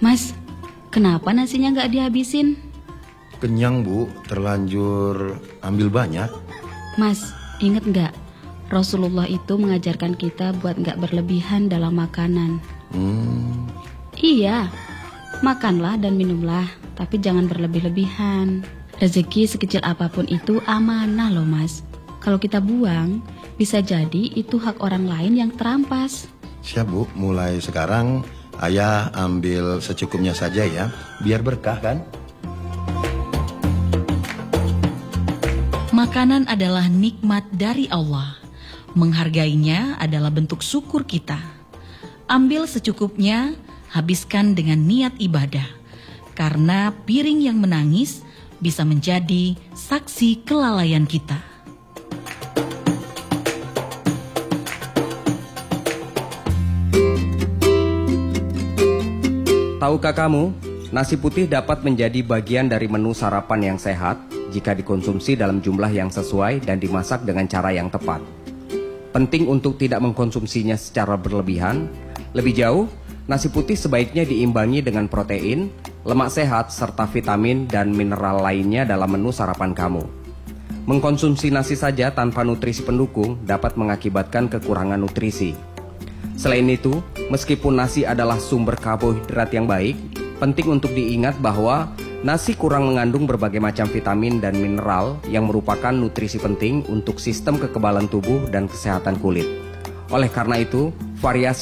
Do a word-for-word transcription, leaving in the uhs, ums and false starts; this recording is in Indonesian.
Mas, kenapa nasinya nggak dihabisin? Kenyang Bu, terlanjur ambil banyak. Mas, inget nggak? Rasulullah itu mengajarkan kita buat nggak berlebihan dalam makanan. Hmm, Iya, makanlah dan minumlah, tapi jangan berlebih-lebihan. Rezeki sekecil apapun itu amanah loh Mas. Kalau kita buang, bisa jadi itu hak orang lain yang terampas. siap Bu, mulai sekarang Ayah ambil secukupnya saja ya, biar berkah kan? Makanan adalah nikmat dari Allah. Menghargainya adalah bentuk syukur kita. Ambil secukupnya, habiskan dengan niat ibadah. Karena piring yang menangis bisa menjadi saksi kelalaian kita. Tahukah kamu, nasi putih dapat menjadi bagian dari menu sarapan yang sehat jika dikonsumsi dalam jumlah yang sesuai dan dimasak dengan cara yang tepat. Penting untuk tidak mengkonsumsinya secara berlebihan. Lebih jauh, nasi putih sebaiknya diimbangi dengan protein, lemak sehat, serta vitamin dan mineral lainnya dalam menu sarapan kamu. Mengkonsumsi nasi saja tanpa nutrisi pendukung dapat mengakibatkan kekurangan nutrisi. Selain itu, meskipun nasi adalah sumber karbohidrat yang baik, penting untuk diingat bahwa nasi kurang mengandung berbagai macam vitamin dan mineral yang merupakan nutrisi penting untuk sistem kekebalan tubuh dan kesehatan kulit. Oleh karena itu, variasi